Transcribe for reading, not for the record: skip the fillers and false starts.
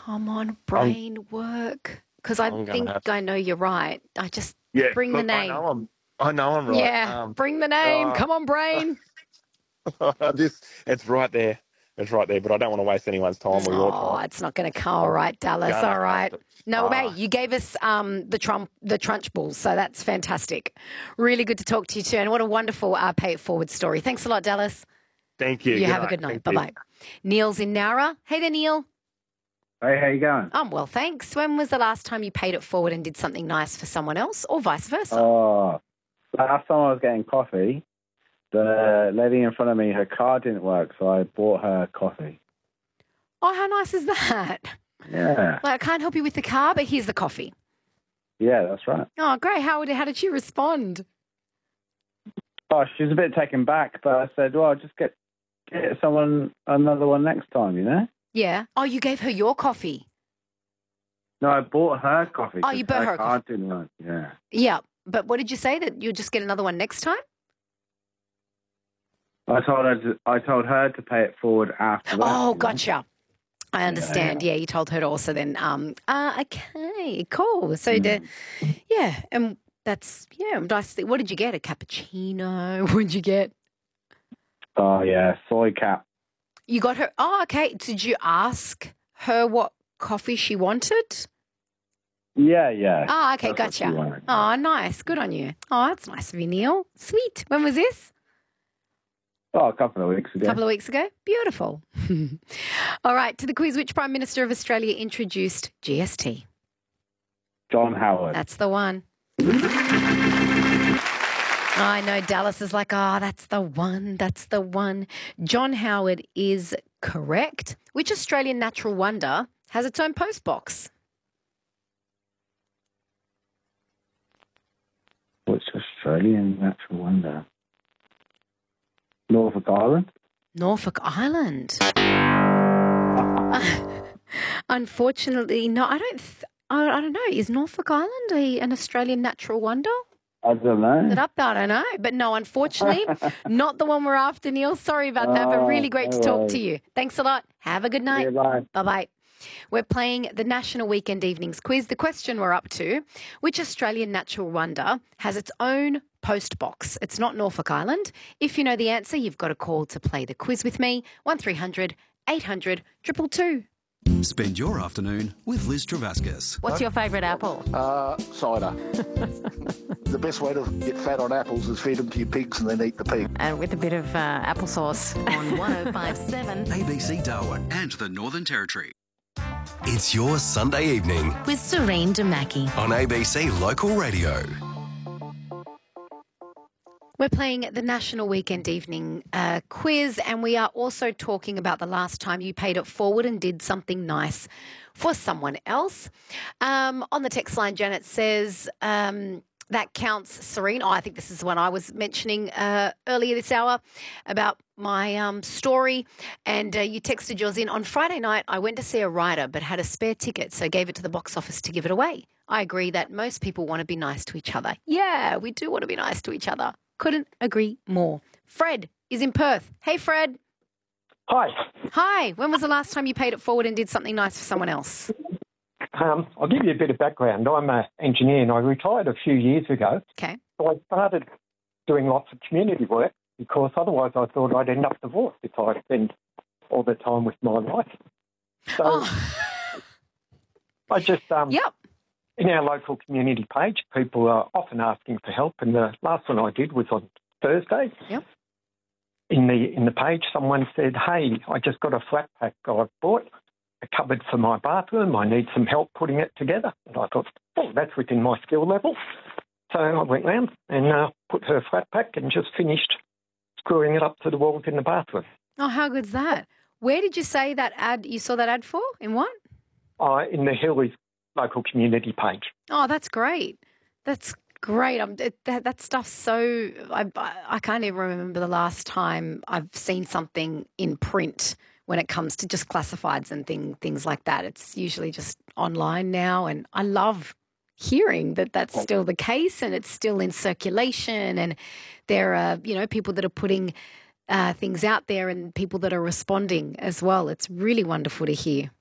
Come on, I'm, brain work. Because I I'm gonna think have I know you're right. I just Yeah, bring the look, name. I know I'm right. Yeah, bring the name. Uh, Come on, brain. it's right there. It's right there, but I don't want to waste anyone's time or your Oh, time. it's not going to come. All I'm right, Dallas. gonna All have right. to. No, mate, you gave us the Trunch Bulls, so that's fantastic. Really good to talk to you too, and what a wonderful Pay It Forward story. Thanks a lot, Dallas. Thank you. You Good have a night. good night. Thank you. Bye-bye. Neil's in Nowra. Hey there, Neil. Hey, how you going? Well, thanks. When was the last time you paid it forward and did something nice for someone else, or vice versa? Oh, last time I was getting coffee, the lady in front of me, her car didn't work, so I bought her coffee. Oh, how nice is that? Yeah. Like, I can't help you with the car, but here's the coffee. Yeah, that's right. Oh, great. How did she respond? Oh, she was a bit taken back, but I said, well, just get someone another one next time, you know? Yeah. Oh, you gave her your coffee. No, I bought her coffee. Oh, you bought her car coffee. didn't work. Yeah. Yeah. But what did you say? That you'll just get another one next time? I told her to pay it forward after that. Oh, you know? gotcha. I understand. Yeah, you told her to also then. Okay, cool. So and that's nice. What did you get? A cappuccino? What did you get? Oh yeah, soy cap. You got her. Oh, okay. Did you ask her what coffee she wanted? Yeah. Oh, okay, That's what she gotcha. wanted. Oh, nice. Good on you. Oh, that's nice of you, Neil. Sweet. When was this? Oh, a couple of weeks ago. A couple of weeks ago? Beautiful. All right, to the quiz. Which Prime Minister of Australia introduced GST? John Howard. That's the one. I know Dallas is like, that's the one. That's the one. John Howard is correct. Which Australian natural wonder has its own post box? Which Australian natural wonder? Norfolk Island? Norfolk Island. Unfortunately, no, I don't know. Is Norfolk Island an Australian natural wonder? I don't know. Is it up there? I don't know. But no, unfortunately, not the one we're after, Neil. Sorry about that, but really great to talk to you. Thanks a lot. Have a good night. Yeah, bye. Bye-bye. We're playing the National Weekend Evenings Quiz. The question we're up to, which Australian natural wonder has its own post box? It's not Norfolk Island. If you know the answer, you've got a call to play the quiz with me, 1300 800 222. Spend your afternoon with Liz Travascus. What's your favourite apple? Cider. The best way to get fat on apples is feed them to your pigs and then eat the pig. And with a bit of applesauce. On 1057 ABC Darwin and the Northern Territory. It's your Sunday evening with Serene Damaki. on ABC Local Radio. We're playing the National Weekend Evening Quiz, and we are also talking about the last time you paid it forward and did something nice for someone else. On the text line, Janet says, that counts, Serene. Oh, I think this is the one I was mentioning earlier this hour about my story. And you texted yours in. On Friday night, I went to see a writer but had a spare ticket, so gave it to the box office to give it away. I agree that most people want to be nice to each other. Yeah, we do want to be nice to each other. Couldn't agree more. Fred is in Perth. Hey, Fred. Hi. Hi. When was the last time you paid it forward and did something nice for someone else? I'll give you a bit of background. I'm an engineer and I retired a few years ago. Okay. So I started doing lots of community work because otherwise I thought I'd end up divorced if I spend all the time with my wife. So I just, in our local community page, people are often asking for help, and the last one I did was on Thursday. Yep. In the page, someone said, "Hey, I just got a flat pack I've bought, a cupboard for my bathroom. I need some help putting it together." And I thought, oh, that's within my skill level. So I went round and put her flat pack and just finished screwing it up to the walls in the bathroom. Oh, how good's that? Where did you say that ad? You saw that ad for? In what? In the Hillies local community page. Oh, that's great. That's great. That stuff's so... I can't even remember the last time I've seen something in print when it comes to just classifieds and things like that. It's usually just online now, and I love hearing that that's still the case and it's still in circulation, and there are, people that are putting things out there and people that are responding as well. It's really wonderful to hear.